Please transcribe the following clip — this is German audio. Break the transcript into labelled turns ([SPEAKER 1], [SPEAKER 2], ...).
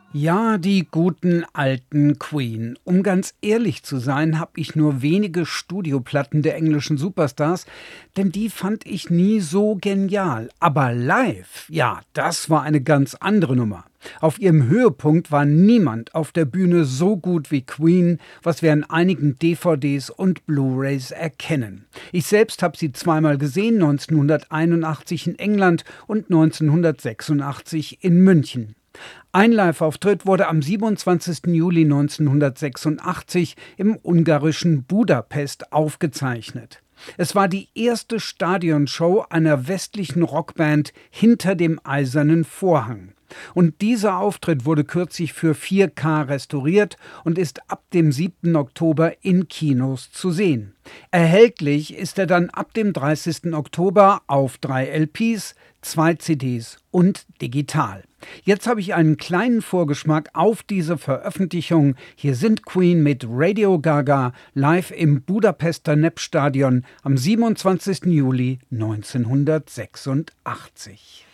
[SPEAKER 1] Ja, die guten alten Queen. Um ganz ehrlich zu sein, habe ich nur wenige Studioplatten der englischen Superstars, denn die fand ich nie so genial. Aber live, ja, das war eine ganz andere Nummer. Auf ihrem Höhepunkt war niemand auf der Bühne so gut wie Queen, was wir an einigen DVDs und Blu-rays erkennen. Ich selbst habe sie zweimal gesehen, 1981 in England und 1986 in München. Ein Live-Auftritt wurde am 27. Juli 1986 im ungarischen Budapest aufgezeichnet. Es war die erste Stadionshow einer westlichen Rockband hinter dem eisernen Vorhang. Und dieser Auftritt wurde kürzlich für 4K restauriert und ist ab dem 7. Oktober in Kinos zu sehen. Erhältlich ist er dann ab dem 30. Oktober auf 3 LPs, 2 CDs und digital. Jetzt habe ich einen kleinen Vorgeschmack auf diese Veröffentlichung. Hier sind Queen mit Radio Gaga live im Budapester Népstadion am 27. Juli 1986.